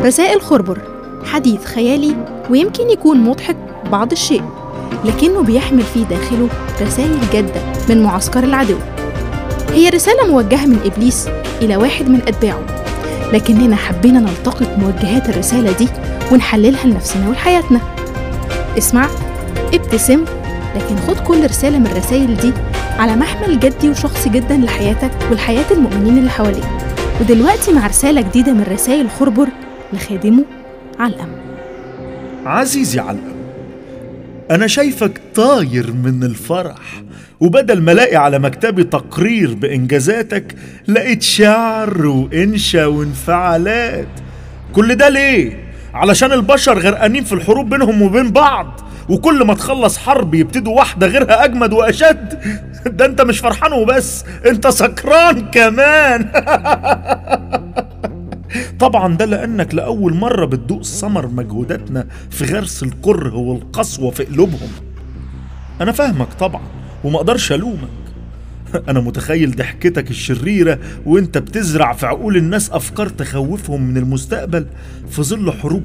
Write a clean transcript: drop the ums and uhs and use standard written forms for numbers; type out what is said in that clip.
رسائل خربر حديث خيالي ويمكن يكون مضحك بعض الشيء، لكنه بيحمل في داخله رسائل جادة من معسكر العدو. هي رسالة موجهة من إبليس إلى واحد من أتباعه، لكننا حبينا نلتقط موجهات الرسالة دي ونحللها لنفسنا ولحياتنا. اسمع، ابتسم، لكن خد كل رسالة من الرسائل دي على محمل جدي وشخصي جدا لحياتك ولحياة المؤمنين اللي حواليك. ودلوقتي مع رسالة جديدة من رسائل خربر لخادمه علقم. عزيزي علقم، أنا شايفك طاير من الفرح، وبدل ما الاقي على مكتبي تقرير بإنجازاتك لقيت شعر وإنشا وانفعالات. كل ده ليه؟ علشان البشر غرقانين في الحروب بينهم وبين بعض، وكل ما تخلص حرب يبتدوا واحدة غيرها أجمد وأشد. ده أنت مش فرحان وبس، أنت سكران كمان. طبعا ده لأنك لأول مرة بتدوق ثمر مجهوداتنا في غرس الكره والقسوة في قلوبهم. أنا فاهمك طبعا وما أقدرش ألومك. أنا متخيل ضحكتك الشريرة وإنت بتزرع في عقول الناس أفكار تخوفهم من المستقبل في ظل حروب